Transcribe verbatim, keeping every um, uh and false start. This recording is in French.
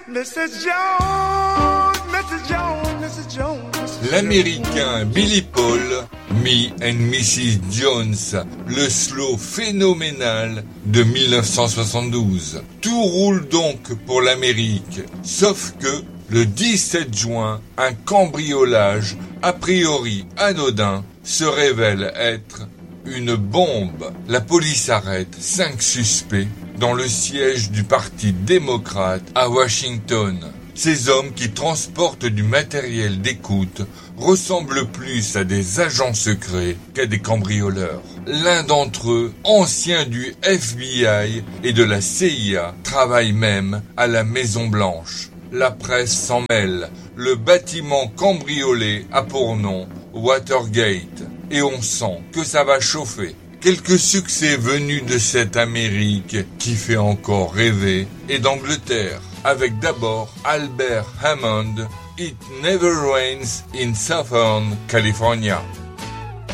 missus Jones, missus Jones, missus Jones, missus Jones. L'américain Billy Paul, Me and missus Jones, le slow phénoménal de dix-neuf cent soixante-douze. Tout roule donc pour l'Amérique, sauf que le dix-sept juin, un cambriolage a priori anodin se révèle être une bombe. La police arrête cinq suspects dans le siège du Parti démocrate à Washington. Ces hommes qui transportent du matériel d'écoute ressemblent plus à des agents secrets qu'à des cambrioleurs. L'un d'entre eux, ancien du F B I et de la C I A, travaille même à la Maison Blanche. La presse s'en mêle. Le bâtiment cambriolé a pour nom Watergate. Et on sent que ça va chauffer. Quelques succès venus de cette Amérique qui fait encore rêver et d'Angleterre, avec d'abord Albert Hammond, It Never Rains in Southern California.